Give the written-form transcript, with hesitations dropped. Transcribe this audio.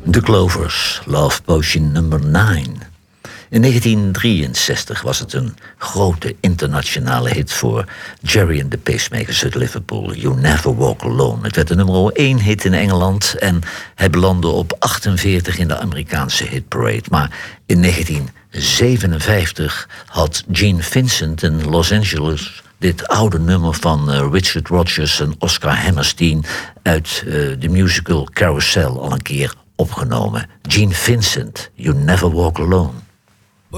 The Clovers, Love Potion nummer 9. In 1963 was het een grote internationale hit voor Gerry and the Pacemakers uit Liverpool. You Never Walk Alone. Het werd de nummer 1 hit in Engeland en hij belandde op 48 in de Amerikaanse hitparade. Maar in 1957 had Gene Vincent in Los Angeles dit oude nummer van Richard Rodgers en Oscar Hammerstein uit de musical Carousel al een keer opgenomen. Gene Vincent, You Never Walk Alone.